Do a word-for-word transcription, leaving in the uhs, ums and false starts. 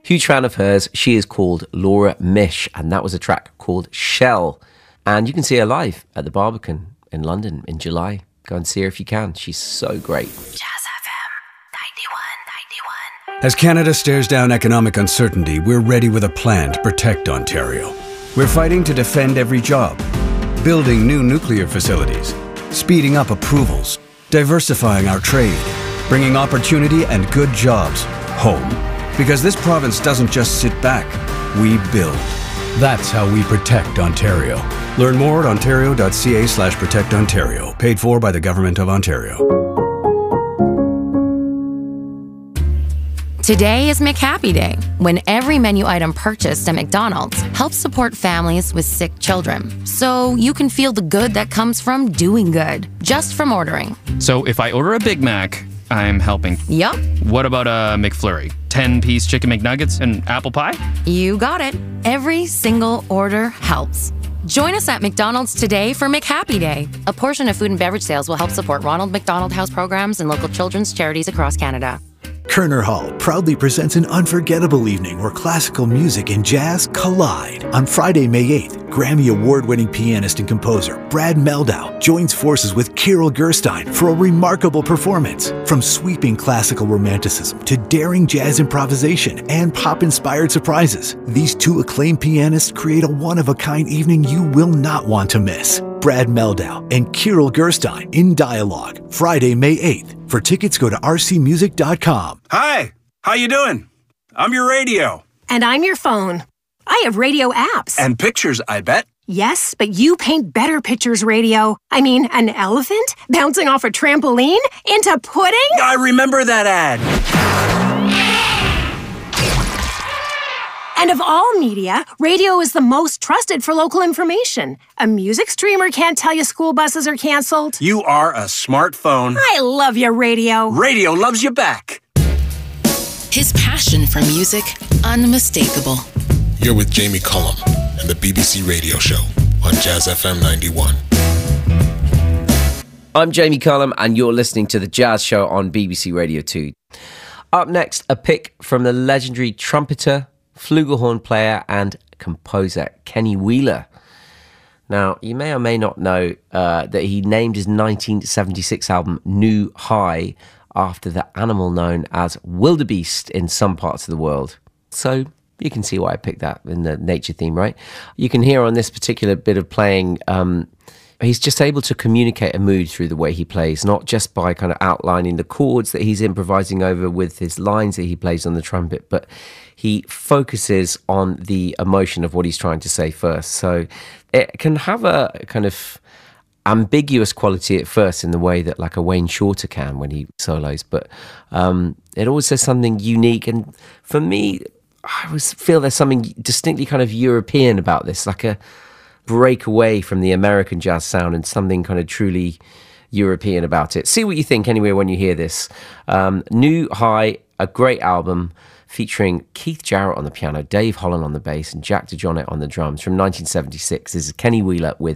Huge fan of hers. She is called Laura Mish, and that was a track called Shell. And you can see her live at the Barbican in London in July. Go and see her if you can. She's so great. Jazz F M ninety-one ninety-one. As Canada stares down economic uncertainty, we're ready with a plan to protect Ontario. We're fighting to defend every job, building new nuclear facilities, speeding up approvals, diversifying our trade, bringing opportunity and good jobs home. Because this province doesn't just sit back, we build. That's how we protect Ontario. Learn more at ontario.ca slash protect Ontario. Paid for by the Government of Ontario. Today is McHappy Day, when every menu item purchased at McDonald's helps support families with sick children. So you can feel the good that comes from doing good, just from ordering. So if I order a Big Mac, I'm helping. Yup. What about a McFlurry? ten-piece chicken McNuggets and apple pie? You got it. Every single order helps. Join us at McDonald's today for McHappy Day. A portion of food and beverage sales will help support Ronald McDonald House programs and local children's charities across Canada. Kerner Hall proudly presents an unforgettable evening where classical music and jazz collide. On Friday, May eighth, Grammy Award-winning pianist and composer Brad Mehldau joins forces with Kirill Gerstein for a remarkable performance. From sweeping classical romanticism to daring jazz improvisation and pop-inspired surprises, these two acclaimed pianists create a one-of-a-kind evening you will not want to miss. Brad Mehldau and Kirill Gerstein in dialogue, Friday, May eighth. For tickets, go to r c music dot com. Hi, how you doing? I'm your radio. And I'm your phone. I have radio apps. And pictures, I bet. Yes, but you paint better pictures, radio. I mean, an elephant bouncing off a trampoline into pudding? I remember that ad. And of all media, radio is the most trusted for local information. A music streamer can't tell you school buses are canceled. You are a smartphone. I love you, radio. Radio loves you back. His passion for music, unmistakable. You're with Jamie Cullum and the B B C Radio Show on Jazz F M ninety-one. I'm Jamie Cullum, and you're listening to The Jazz Show on B B C Radio two. Up next, a pick from the legendary trumpeter, flugelhorn player and composer Kenny Wheeler. Now, you may or may not know uh, that he named his nineteen seventy-six album New High after the animal known as wildebeest in some parts of the world. So you can see why I picked that in the nature theme, right? You can hear on this particular bit of playing, um, he's just able to communicate a mood through the way he plays, not just by kind of outlining the chords that he's improvising over with his lines that he plays on the trumpet, but he focuses on the emotion of what he's trying to say first. So it can have a kind of ambiguous quality at first in the way that like a Wayne Shorter can when he solos, but um, it always says something unique. And for me, I always feel there's something distinctly kind of European about this, like a break away from the American jazz sound and something kind of truly European about it. See what you think anyway when you hear this. Um, New High, a great album featuring Keith Jarrett on the piano, Dave Holland on the bass, and Jack DeJohnette on the drums from nineteen seventy-six. This is Kenny Wheeler with